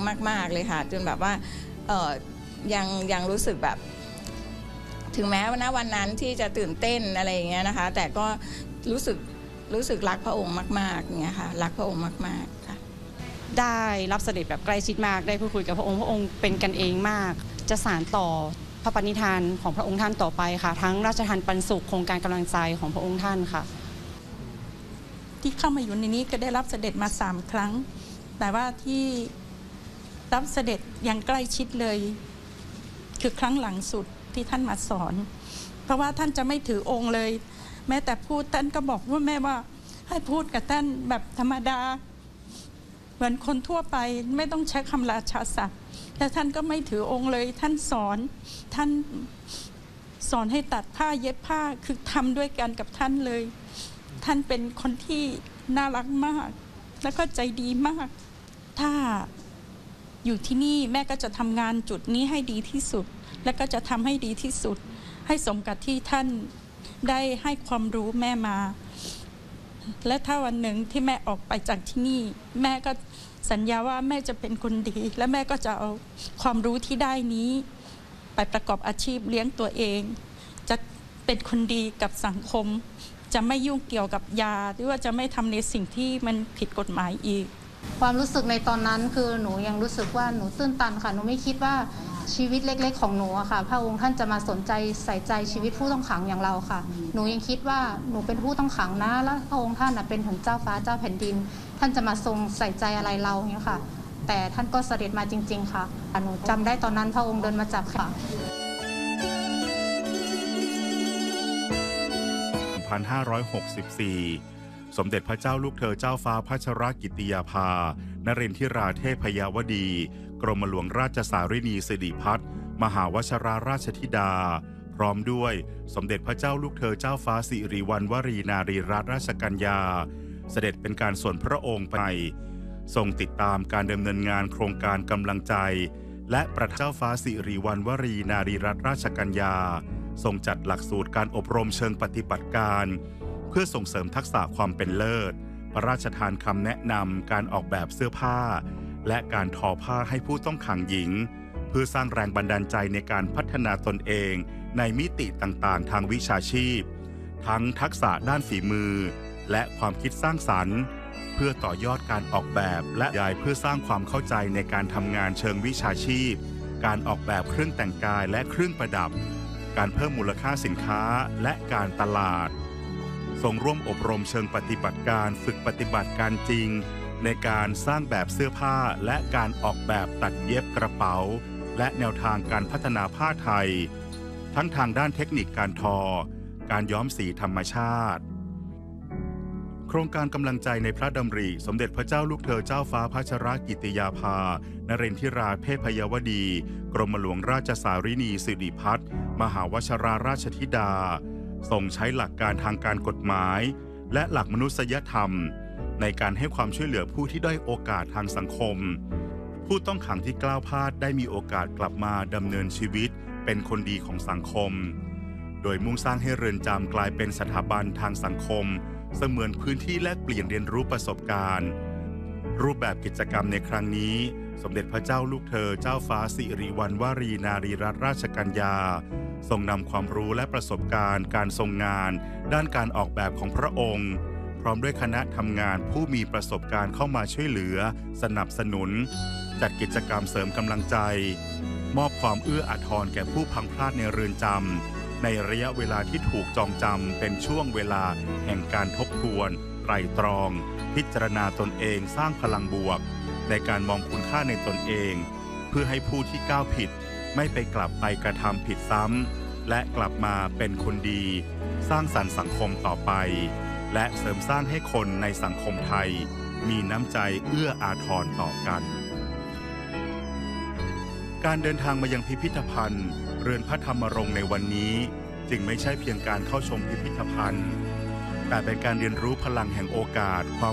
มากๆเลยค่ะจนแบบว่ายังรู้สึกแบบถึงแม้ว่าณวันนั้นที่จะตื่นเต้นอะไรอย่างเงี้ยนะคะแต่ก็รู้สึกรักพระองค์มากๆอย่างเงี้ยค่ะรักพระองค์มากๆค่ะได้รับเสด็จแบบใกล้ชิดมากได้พูดคุยกับพระองค์เป็นกันเองมากจะสานต่อพระปณิธานของพระองค์ท่านต่อไปค่ะทั้งราชทานปันสุขโครงการกำลังใจของพระองค์ท่านค่ะที่เข้ามาอยู่ในนี้ก็ได้รับเสด็จมา3 ครั้งแต่ว่าที่รับเสด็จอย่างใกล้ชิดเลยคือครั้งหลังสุดที่ท่านมาสอนเพราะว่าท่านจะไม่ถือองค์เลยแม้แต่พูดท่านก็บอกว่าแม่ว่าให้พูดกับท่านแบบธรรมดาเหมือนคนทั่วไปไม่ต้องใช้คำราชาศัพท์แต่ท่านก็ไม่ถือองค์เลยท่านสอนให้ตัดผ้าเย็บผ้าคือทำด้วยกันกับท่านเลยท่านเป็นคนที่น่ารักมากแล้วก็ใจดีมากถ้าอยู่ที่นี่แม่ก็จะทำงานจุดนี้ให้ดีที่สุดและก็จะทำให้ดีที่สุดให้สมกับที่ท่านได้ให้ความรู้แม่มาและถ้าวันหนึ่งที่แม่ออกไปจากที่นี่แม่ก็สัญญาว่าแม่จะเป็นคนดีและแม่ก็จะเอาความรู้ที่ได้นี้ไปประกอบอาชีพเลี้ยงตัวเองจะเป็นคนดีกับสังคมจะไม่ยุ่งเกี่ยวกับยาหรือว่าจะไม่ทำในสิ่งที่มันผิดกฎหมายอีกความรู้สึกในตอนนั้นคือหนูยังรู้สึกว่าหนูตื้นตันค่ะหนูไม่คิดว่าชีวิตเล็กๆของหนูอะค่ะพระองค์ท่านจะมาสนใจใส่ใจชีวิตผู้ต้องขังอย่างเราค่ะหนูยังคิดว่าหนูเป็นผู้ต้องขังนะแล้วพระองค์ท่านเป็นถึงเจ้าฟ้าเจ้าแผ่นดินท่านจะมาทรงใส่ใจอะไรเราอย่างนี้ค่ะแต่ท่านก็เสด็จมาจริงๆค่ะหนูจำได้ตอนนั้นพระองค์เดินมาจับค่ะ 1564 สมเด็จพระเจ้าลูกเธอเจ้าฟ้าพัชรกิติยาภานรินทิราเทพยวดีกรมหลวงราชสารินีสิริพัฒน์มหาวชราราชธิดาพร้อมด้วยสมเด็จพระเจ้าลูกเธอเจ้าฟ้าสิริวัณวรีนารีรัตนราชกัญญาเสด็จเป็นการส่วนพระองค์ไปทรงติดตามการดำเนินงานโครงการกำลังใจและประเจ้าฟ้าสิริวัณวรีนารีรัตนราชกัญญาทรงจัดหลักสูตรการอบรมเชิงปฏิบัติการเพื่อส่งเสริมทักษะความเป็นเลิศพระราชทานคำแนะนำการออกแบบเสื้อผ้าและการทอผ้าให้ผู้ต้องขังหญิงเพื่อสร้างแรงบันดาลใจในการพัฒนาตนเองในมิติต่างๆทางวิชาชีพทั้งทักษะด้านฝีมือและความคิดสร้างสรรค์เพื่อต่อยอดการออกแบบและยายเพื่อสร้างความเข้าใจในการทำงานเชิงวิชาชีพการออกแบบเครื่องแต่งกายและเครื่องประดับการเพิ่มมูลค่าสินค้าและการตลาดทรงร่วมอบรมเชิงปฏิบัติการฝึกปฏิบัติการจริงในการสร้างแบบเสื้อผ้าและการออกแบบตัดเย็บกระเป๋าและแนวทางการพัฒนาผ้าไทยทั้งทางด้านเทคนิคการทอการย้อมสีธรรมชาติโครงการกำลังใจในพระดำริสมเด็จพระเจ้าลูกเธอเจ้าฟ้าพัชรกิติยาภานรินทิราเทพยวดีกรมหลวงราชสารินีสิริพัฒน์มหาวชราราชธิดาทรงใช้หลักการทางการกฎหมายและหลักมนุษยธรรมในการให้ความช่วยเหลือผู้ที่ด้อยโอกาสทางสังคมผู้ต้องขังที่กล้าวพลาดได้มีโอกาสกลับมาดำเนินชีวิตเป็นคนดีของสังคมโดยมุ่งสร้างให้เรือนจำกลายเป็นสถาบันทางสังคมเสมือนพื้นที่แลกเปลี่ยนเรียนรู้ประสบการณ์รูปแบบกิจกรรมในครั้งนี้สมเด็จพระเจ้าลูกเธอเจ้าฟ้าสิริวัณวรีนารีรัตนราชกัญญาทรงนำความรู้และประสบการณ์การทรงงานด้านการออกแบบของพระองค์พร้อมด้วยคณะทำงานผู้มีประสบการณ์เข้ามาช่วยเหลือสนับสนุนจัดกิจกรรมเสริมกำลังใจมอบความเอื้ออาทรแก่ผู้พังพลาดในเรือนจำในระยะเวลาที่ถูกจองจำเป็นช่วงเวลาแห่งการทบทวนไตร่ตรองพิจารณาตนเองสร้างพลังบวกในการมองคุณค่าในตนเองเพื่อให้ผู้ที่ก้าวผิดไม่ไปกลับไปกระทำผิดซ้ำและกลับมาเป็นคนดีสร้างสรรค์สังคมต่อไปและเสริมสร้างให้คนในสังคมไทยมีน้ำใจเอื้ออาทรต่อกันการเดินทางมายังพิพิธภัณฑ์เรือนพระธรรมรงค์ในวันนี้จึงไม่ใช่เพียงการเข้าชมพิพิธภัณฑ์แต่เป็นการเรียนรู้พลังแห่งโอกาสความ